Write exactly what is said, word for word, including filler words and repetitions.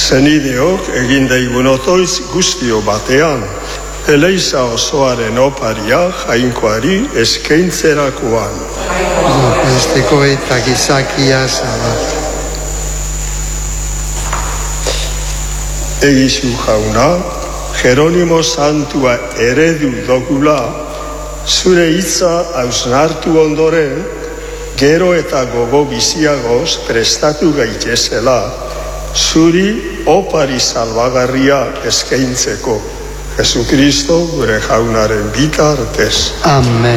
Zenideok egin daigun otoiz guztio batean, eleiza osoaren oparia jainkoari eskaintzerakoan. Esteko eta gizakia zabat. Egizu jauna, Jeronimo Santua eredu dogula, zure hitza hausnartu ondoren, gero eta gogo biziagoz prestatu gaitezela, zuri opari salbagarria eskaintzeko. Jesukristo gure jaunaren bitartez. Amen.